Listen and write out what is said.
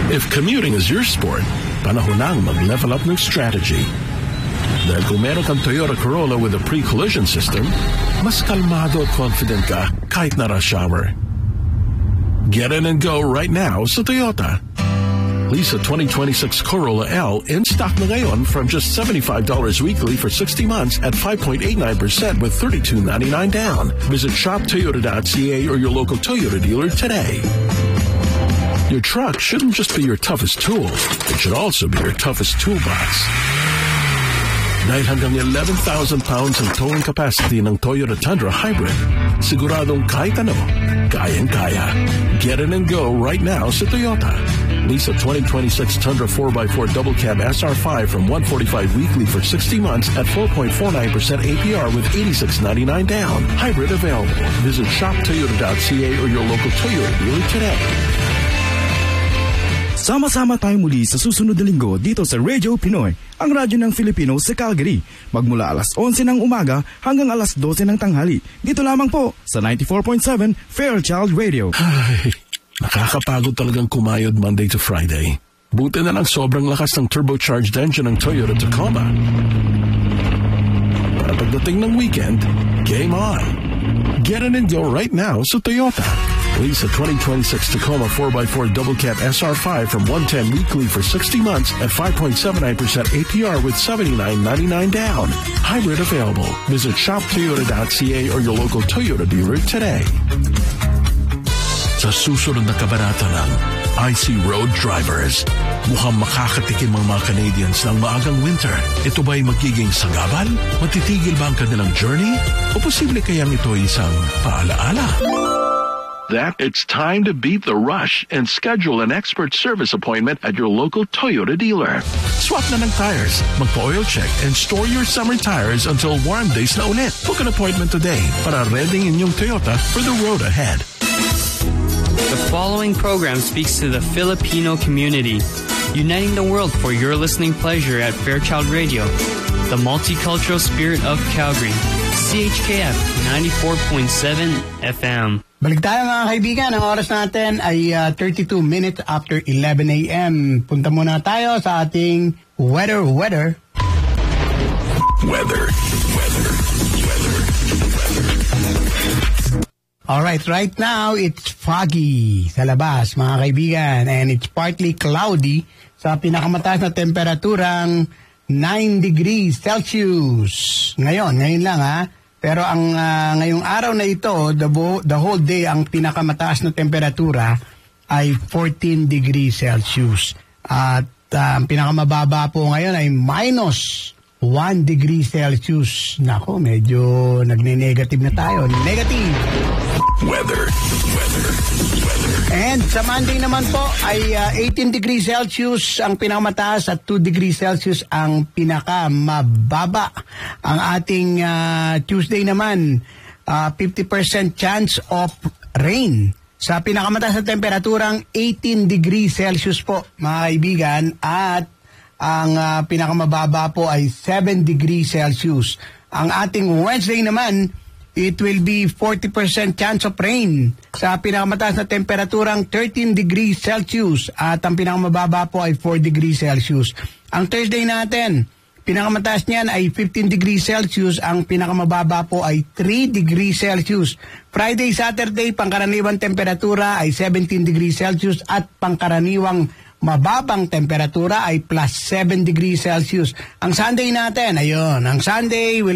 If commuting is your sport, panahon nang mag-level up ng strategy. Dahil kung meron kang Toyota Corolla with a pre-collision system, mas kalmado at confident ka kahit na rush hour. Get in and go right now sa Toyota. Lease a 2026 Corolla L in stock na ngayon from just $75 weekly for 60 months at 5.89% with $32.99 down. Visit shoptoyota.ca or your local Toyota dealer today. Your truck shouldn't just be your toughest tool. It should also be your toughest toolbox. Dahil hanggang 11,000 pounds ang towing capacity ng Toyota Tundra Hybrid, siguradong kahit ano, kayang-kaya. Get in and go right now sa Toyota. Lease a 2026 Tundra 4x4 double cab SR5 from $145 weekly for 60 months at 4.49% APR with $86.99 down. Hybrid available. Visit shoptoyota.ca or your local Toyota dealer today. Sama-sama tayo muli sa susunod na linggo dito sa Radio Pinoy, ang radyo ng Filipino sa Calgary. Magmula alas 11 ng umaga hanggang alas 12 ng tanghali. Dito lamang po sa 94.7 Fairchild Radio. Ay, nakakapagod talagang kumayod Monday to Friday. Buti na lang sobrang lakas ng turbocharged engine ng Toyota Tacoma. Para pagdating ng weekend, game on. Get in and go right now sa Toyota. Lease a 2026 Tacoma 4x4 double cab SR5 from $110 weekly for 60 months at 5.79% APR with $79.99 down. Hybrid available. Visit shoptoyota.ca or your local Toyota dealer today. Sa susunod na kabanata ng Icy Road Drivers, mukhang makakatikim ang mga Canadians ng maagang winter. Ito ba'y magiging sagabal? Matitigil ba ang kanilang journey? O posible kayang ito isang paalaala? That it's time to beat the rush and schedule an expert service appointment at your local Toyota dealer. Swap na ng tires, magpa-oil check, and store your summer tires until warm days na ulit. Book an appointment today para readying inyong Toyota for the road ahead. The following program speaks to the Filipino community, uniting the world for your listening pleasure at Fairchild Radio, the multicultural spirit of Calgary, CHKF 94.7 FM. Balik tayo mga kaibigan, ang oras natin ay 32 minutes after 11 a.m. Punta muna tayo sa ating weather. Alright, right now it's foggy sa labas mga kaibigan, and it's partly cloudy sa pinakamataas na temperaturang 9 degrees Celsius. Ngayon lang ha. Pero ang ngayong araw na ito, the whole day, ang pinakamataas na temperatura ay 14 degrees Celsius. At ang pinakamababa po ngayon ay minus 1 degree Celsius. Nako, medyo nagne-negative na tayo. Negative. Weather. And sa Monday naman po ay 18 degrees Celsius ang pinakamataas at 2 degrees Celsius ang pinakamababa. Ang ating Tuesday naman, 50% chance of rain. Sa pinakamataas na temperaturang 18 degrees Celsius po, mga kaibigan, at ang pinakamababa po ay 7 degrees Celsius. Ang ating Wednesday naman, it will be 40% chance of rain. Sa pinakamataas na temperaturang 13 degrees Celsius at ang pinakamababa po ay 4 degrees Celsius. Ang Thursday natin, pinakamataas niyan ay 15 degrees Celsius, ang pinakamababa po ay 3 degrees Celsius. Friday, Saturday, pangkaraniwang temperatura ay 17 degrees Celsius at pangkaraniwang mababang temperatura ay plus 7 degrees Celsius. Ang Sunday natin, ayun, ang Sunday will